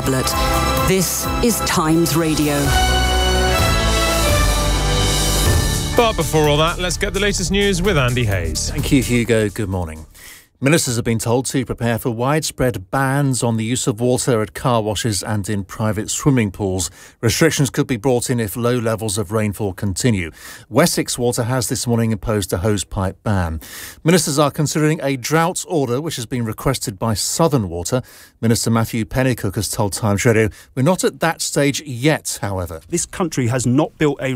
This is Times Radio. But before all that, let's get the latest news with Andy Hayes. Thank you, Hugo. Good morning. Ministers have been told to prepare for widespread bans on the use of water at car washes and in private swimming pools. Restrictions could be brought in if low levels of rainfall continue. Wessex Water has this morning imposed a hosepipe ban. Ministers are considering a drought order, which has been requested by Southern Water. Minister Matthew Pennycook has told Times Radio, "We're not at that stage yet, however." This country has not built a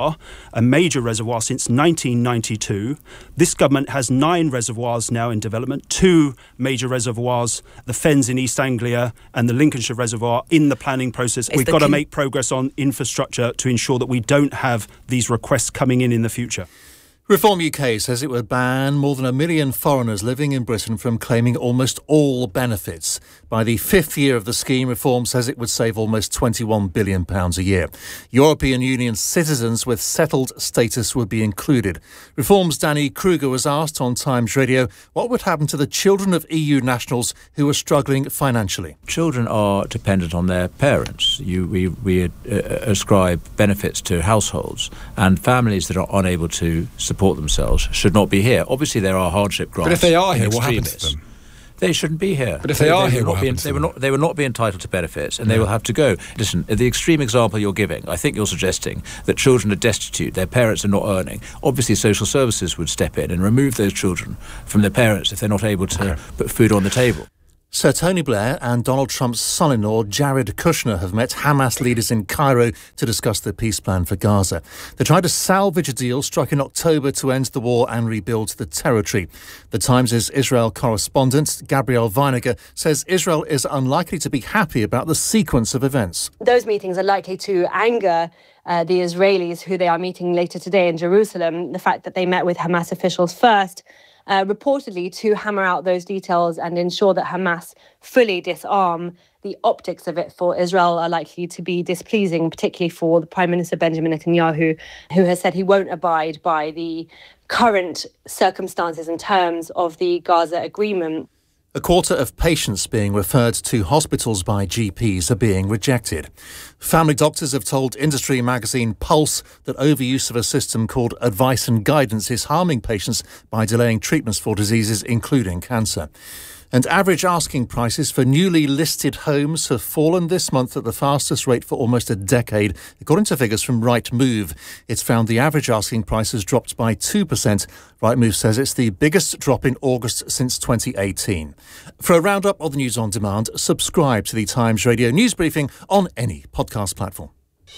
major reservoir, since 1992. This government has 9 reservoirs now in development. 2 major reservoirs, the Fens in East Anglia and the Lincolnshire Reservoir, in the planning process. We've got to make progress on infrastructure to ensure that we don't have these requests coming in the future. Reform UK says it would ban more than 1 million foreigners living in Britain from claiming almost all benefits. By the 5th year of the scheme, Reform says it would save almost £21 billion a year. European Union citizens with settled status would be included. Reform's Danny Kruger was asked on Times Radio what would happen to the children of EU nationals who are struggling financially. Children are dependent on their parents. We ascribe benefits to households, and families that are unable to support themselves should not be here. Obviously, there are hardship grants. But if they are here, what happens to them? They shouldn't be here. But if they are here, what happens to them? They will not be entitled to benefits, and they will have to go. Listen, the extreme example you're giving, I think you're suggesting that children are destitute, their parents are not earning. Obviously, social services would step in and remove those children from their parents if they're not able to put food on the table. Sir Tony Blair and Donald Trump's son-in-law Jared Kushner have met Hamas leaders in Cairo to discuss the peace plan for Gaza. They're trying to salvage a deal struck in October to end the war and rebuild the territory. The Times' Israel correspondent Gabrielle Weiniger says Israel is unlikely to be happy about the sequence of events. Those meetings are likely to anger the Israelis, who they are meeting later today in Jerusalem. The fact that they met with Hamas officials first, reportedly to hammer out those details and ensure that Hamas fully disarm. The optics of it for Israel are likely to be displeasing, particularly for the Prime Minister Benjamin Netanyahu, who has said he won't abide by the current circumstances and terms of the Gaza agreement. A quarter of patients being referred to hospitals by GPs are being rejected. Family doctors have told industry magazine Pulse that overuse of a system called Advice and Guidance is harming patients by delaying treatments for diseases including cancer. And average asking prices for newly listed homes have fallen this month at the fastest rate for almost a decade, according to figures from Rightmove. It's found the average asking price has dropped by 2%. Rightmove says it's the biggest drop in August since 2018. For a roundup of the news on demand, subscribe to the Times Radio news briefing on any podcast platform.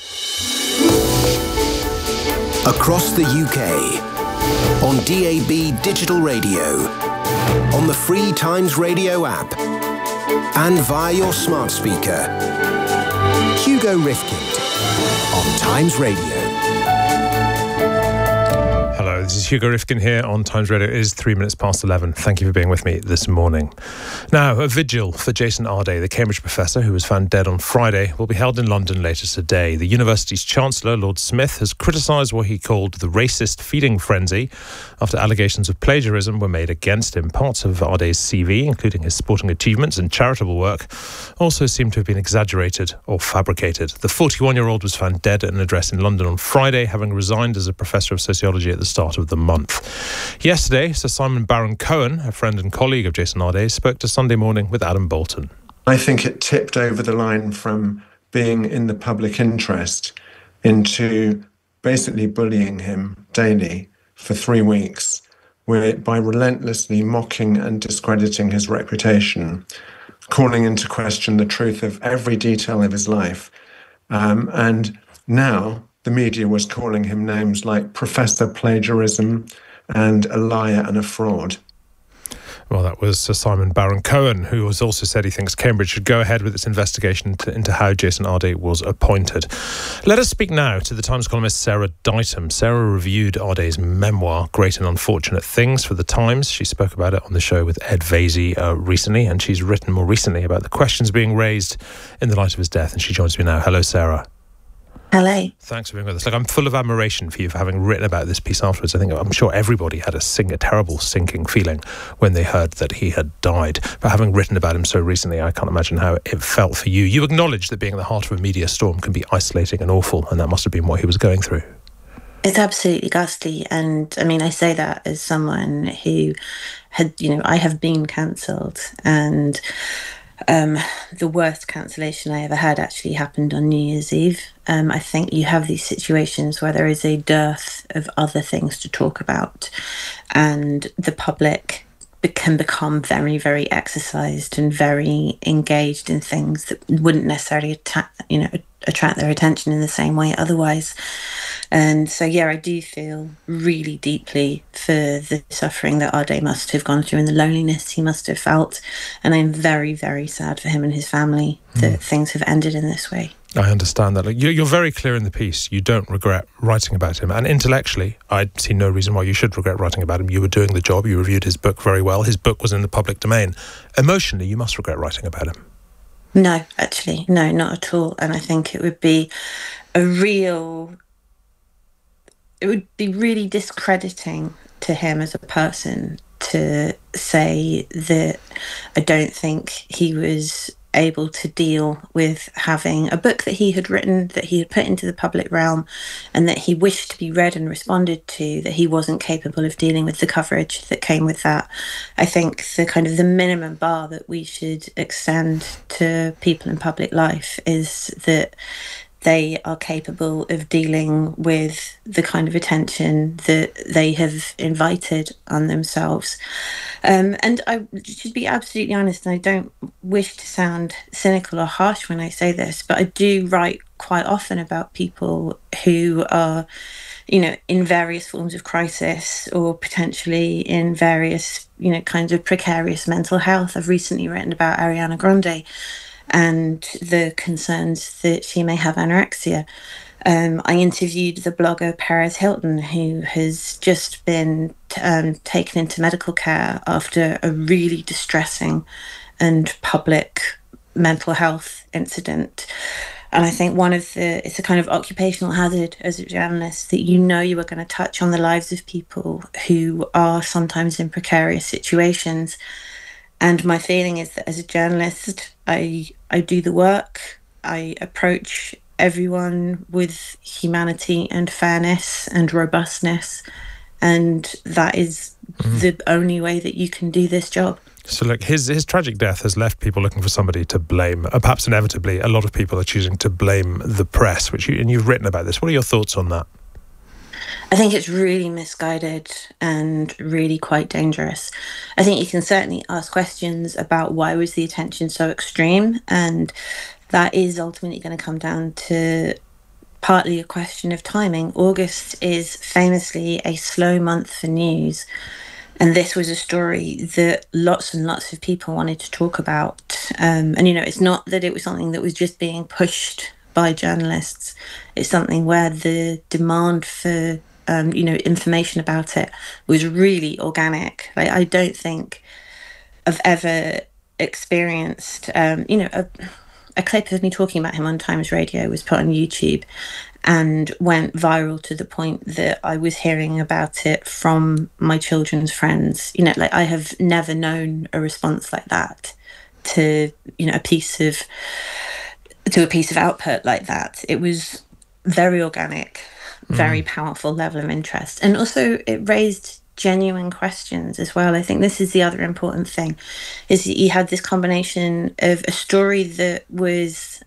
Across the UK, on DAB Digital Radio, on the free Times Radio app, and via your smart speaker. Hugo Rifkind on Times Radio. Hello, this is Hugo Rifkin here on Times Radio. It is 3 minutes past 11. Thank you for being with me this morning. Now, a vigil for Jason Arday, the Cambridge professor who was found dead on Friday, will be held in London later today. The university's Chancellor, Lord Smith, has criticised what he called the racist feeding frenzy after allegations of plagiarism were made against him. Parts of Arday's CV, including his sporting achievements and charitable work, also seem to have been exaggerated or fabricated. The 41-year-old was found dead at an address in London on Friday, having resigned as a professor of sociology at the start of the month. Yesterday, Sir Simon Baron-Cohen, a friend and colleague of Jason Arday, spoke to Sunday Morning with Adam Bolton. I think it tipped over the line from being in the public interest into basically bullying him daily for 3 weeks, by relentlessly mocking and discrediting his reputation, calling into question the truth of every detail of his life. And now the media was calling him names like Professor Plagiarism and a liar and a fraud. Well, that was Sir Simon Baron-Cohen, who has also said he thinks Cambridge should go ahead with its investigation into how Jason Arday was appointed. Let us speak now to the Times columnist Sarah Dighton. Sarah reviewed Arday's memoir, Great and Unfortunate Things, for The Times. She spoke about it on the show with Ed Vaizey recently, and she's written more recently about the questions being raised in the light of his death, and she joins me now. Hello, Sarah. Hello. Thanks for being with us. Like, I'm full of admiration for you for having written about this piece afterwards. I'm sure everybody had a terrible sinking feeling when they heard that he had died. But having written about him so recently, I can't imagine how it felt for you. You acknowledge that being in the heart of a media storm can be isolating and awful, and that must have been what he was going through. It's absolutely ghastly. And I mean, I say that as someone who had, I have been cancelled, and the worst cancellation I ever had actually happened on New Year's Eve. I think you have these situations where there is a dearth of other things to talk about, and the public can become very, very exercised and very engaged in things that wouldn't necessarily attract their attention in the same way otherwise. And so, yeah, I do feel really deeply for the suffering that Ade must have gone through and the loneliness he must have felt. And I'm very, very sad for him and his family that things have ended in this way. I understand that. You're very clear in the piece. You don't regret writing about him. And intellectually, I see no reason why you should regret writing about him. You were doing the job. You reviewed his book very well. His book was in the public domain. Emotionally, you must regret writing about him. No, actually, no, not at all. And I think it would be really discrediting to him as a person to say that I don't think he was able to deal with having a book that he had written, that he had put into the public realm, and that he wished to be read and responded to, that he wasn't capable of dealing with the coverage that came with that. I think the minimum bar that we should extend to people in public life is that they are capable of dealing with the kind of attention that they have invited on themselves. And I should be absolutely honest, and I don't wish to sound cynical or harsh when I say this, but I do write quite often about people who are, in various forms of crisis or potentially in various, kinds of precarious mental health. I've recently written about Ariana Grande and the concerns that she may have anorexia. I interviewed the blogger Perez Hilton, who has just been taken into medical care after a really distressing and public mental health incident. And I think it's a kind of occupational hazard as a journalist that you are going to touch on the lives of people who are sometimes in precarious situations. And my feeling is that as a journalist, I do the work, I approach everyone with humanity and fairness and robustness, and that is the only way that you can do this job. So look, his tragic death has left people looking for somebody to blame. Perhaps inevitably, a lot of people are choosing to blame the press, and you've written about this. What are your thoughts on that? I think it's really misguided and really quite dangerous. I think you can certainly ask questions about why was the attention so extreme, and that is ultimately going to come down to partly a question of timing. August is famously a slow month for news, and this was a story that lots and lots of people wanted to talk about. And it's not that it was something that was just being pushed by journalists. It's something where the demand for information about it was really organic. I don't think I've ever experienced, a clip of me talking about him on Times Radio was put on YouTube and went viral to the point that I was hearing about it from my children's friends. I have never known a response like that to, a piece of output like that. It was very organic, very powerful level of interest. And also it raised genuine questions as well. I think this is the other important thing, is that you had this combination of a story that was,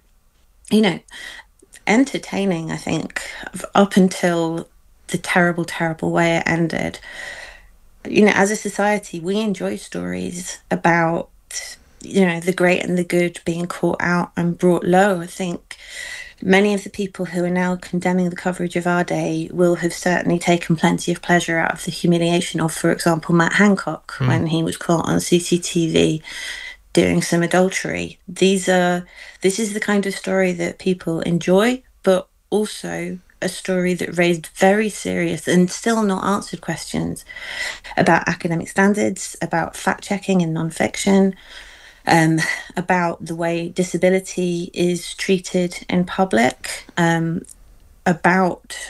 entertaining, I think, up until the terrible, terrible way it ended. As a society, we enjoy stories about, the great and the good being caught out and brought low. I think many of the people who are now condemning the coverage of Ade will have certainly taken plenty of pleasure out of the humiliation of, for example, Matt Hancock, when he was caught on CCTV doing some adultery. This is the kind of story that people enjoy, but also a story that raised very serious and still not answered questions about academic standards, about fact-checking in non-fiction, about the way disability is treated in public, about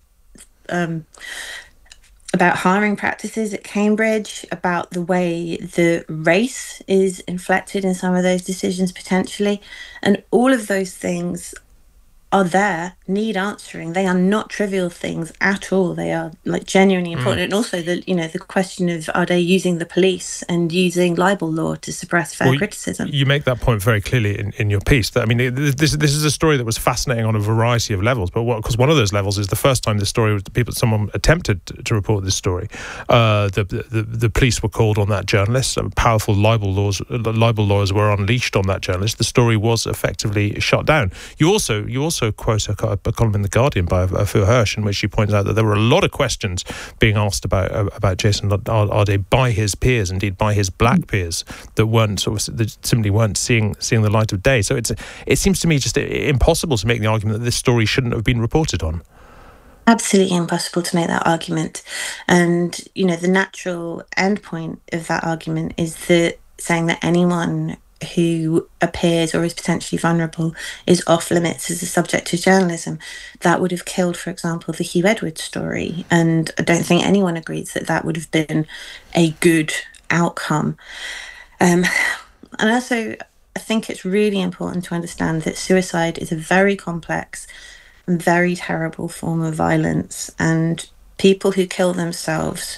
hiring practices at Cambridge, about the way the race is inflected in some of those decisions potentially. And all of those things are there, need answering. They are not trivial things at all. They are like genuinely important. And also the question of, are they using the police and using libel law to suppress fair criticism? You make that point very clearly in your piece. That, I mean, this is a story that was fascinating on a variety of levels. But because one of those levels is the first time the story, someone attempted to report this story, the police were called on that journalist. Powerful libel lawyers were unleashed on that journalist. The story was effectively shut down. You also quote a column in The Guardian by Afua Hirsch in which she points out that there were a lot of questions being asked about Jason Arde by his peers, indeed by his black peers, that simply weren't seeing the light of day. So it seems to me just impossible to make the argument that this story shouldn't have been reported on. Absolutely impossible to make that argument. And, the natural endpoint of that argument is saying that anyone who appears or is potentially vulnerable is off limits as a subject of journalism. That would have killed, for example, the Hugh Edwards story. And I don't think anyone agrees that would have been a good outcome. And also, I think it's really important to understand that suicide is a very complex and very terrible form of violence. And people who kill themselves,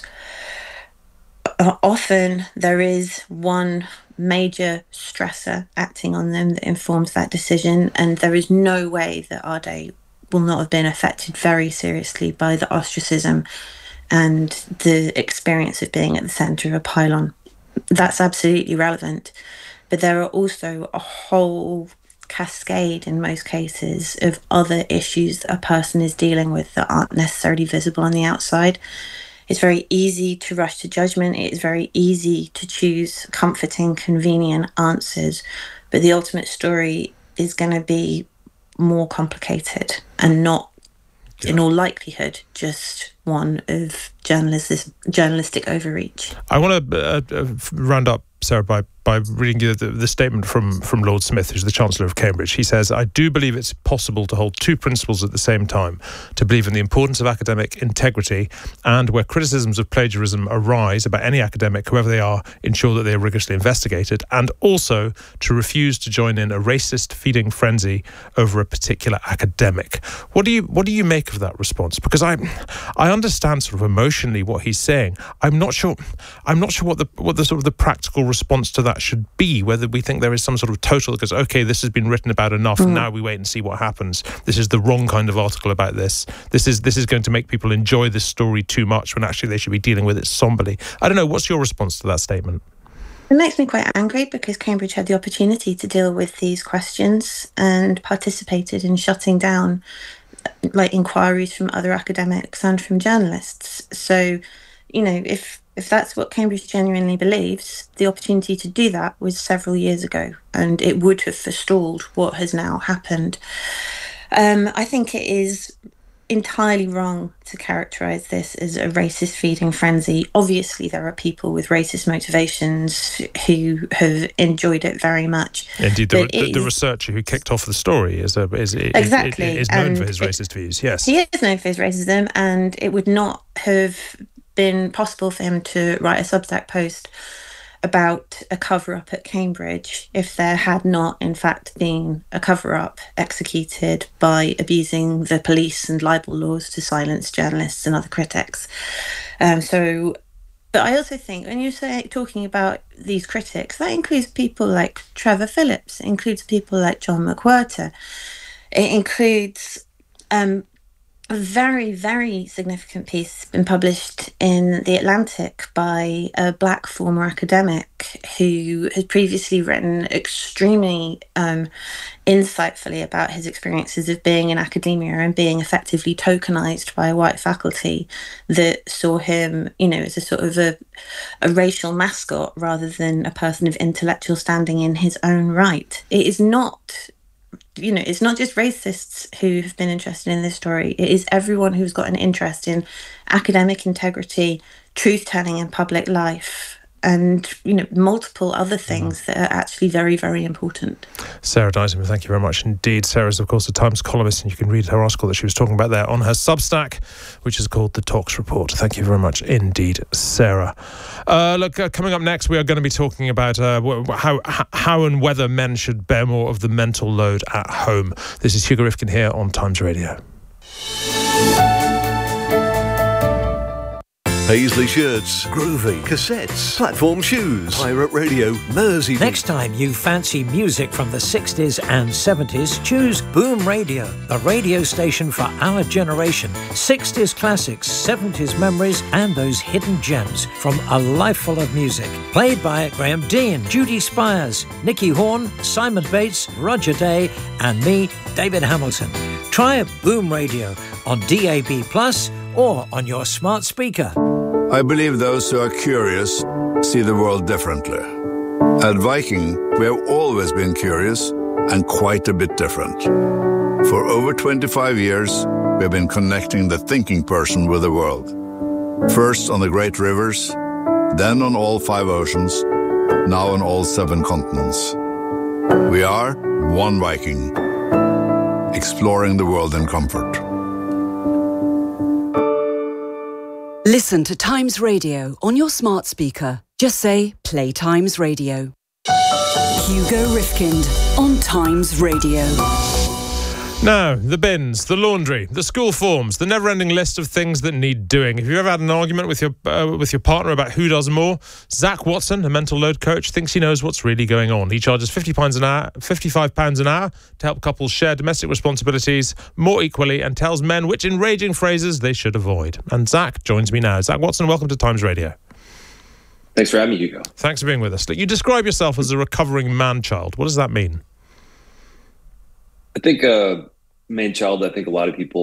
often there is one major stressor acting on them that informs that decision, and there is no way that Arde will not have been affected very seriously by the ostracism and the experience of being at the centre of a pylon. That's absolutely relevant, but there are also a whole cascade in most cases of other issues that a person is dealing with that aren't necessarily visible on the outside. It's very easy to rush to judgment. It is very easy to choose comforting, convenient answers. But the ultimate story is going to be more complicated and not, in all likelihood, just one of journalistic overreach. I want to round up, Sarah, by reading you the statement from Lord Smith, who's the Chancellor of Cambridge. He says, "I do believe it's possible to hold two principles at the same time, to believe in the importance of academic integrity and, where criticisms of plagiarism arise about any academic, whoever they are, ensure that they are rigorously investigated, and also to refuse to join in a racist feeding frenzy over a particular academic." What do you make of that response? Because I understand sort of emotionally what he's saying. I'm not sure what the sort of the practical response to that should be, whether we think there is some sort of total that goes, okay, this has been written about enough, now we wait and see what happens. This is the wrong kind of article about this. This is going to make people enjoy this story too much when actually they should be dealing with it somberly. I don't know, what's your response to that statement? It makes me quite angry because Cambridge had the opportunity to deal with these questions and participated in shutting down inquiries from other academics and from journalists. So, if that's what Cambridge genuinely believes, the opportunity to do that was several years ago, and it would have forestalled what has now happened. I think it is entirely wrong to characterise this as a racist feeding frenzy. Obviously, there are people with racist motivations who have enjoyed it very much. Indeed, the researcher who kicked off the story is known for his racist views. Yes, he is known for his racism, and it would not have been possible for him to write a Substack post about a cover-up at Cambridge if there had not, in fact, been a cover-up executed by abusing the police and libel laws to silence journalists and other critics. But I also think when you're talking about these critics, that includes people like Trevor Phillips, it includes people like John McWhirter, it includes a very, very significant piece been published in The Atlantic by a black former academic who had previously written extremely insightfully about his experiences of being in academia and being effectively tokenized by white faculty that saw him, as a sort of a racial mascot rather than a person of intellectual standing in his own right. It is not... it's not just racists who have been interested in this story. It is everyone who's got an interest in academic integrity, truth-telling in public life, and multiple other things that are actually very, very important. Sarah Dyson, thank you very much indeed. Sarah's, of course, a Times columnist, and you can read her article that she was talking about there on her Substack, which is called The Talks Report. Thank you very much indeed, Sarah. Coming up next, we are going to be talking about how and whether men should bear more of the mental load at home. This is Hugo Rifkin here on Times Radio. Paisley shirts, groovy cassettes, platform shoes, pirate radio, Mersey. Next time you fancy music from the 60s and 70s, choose Boom Radio, the radio station for our generation. 60s classics, 70s memories, and those hidden gems from a life full of music. Played by Graham Dean, Judy Spires, Nicky Horn, Simon Bates, Roger Day, and me, David Hamilton. Try Boom Radio on DAB+ or on your smart speaker. I believe those who are curious see the world differently. At Viking, we have always been curious and quite a bit different. For over 25 years, we have been connecting the thinking person with the world. First on the great rivers, then on all 5 oceans, now on all 7 continents. We are one Viking, exploring the world in comfort. Listen to Times Radio on your smart speaker. Just say, play Times Radio. Hugo Rifkind on Times Radio. Now, the bins, the laundry, the school forms, the never-ending list of things that need doing. If you've ever had an argument with your partner about who does more, Zach Watson, a mental load coach, thinks he knows what's really going on. He charges £55 an hour to help couples share domestic responsibilities more equally and tells men which enraging phrases they should avoid. And Zach joins me now. Zach Watson, welcome to Times Radio. Thanks for having me, Hugo. Thanks for being with us. Look, you describe yourself as a recovering man-child. What does that mean? I think man-child, I think a lot of people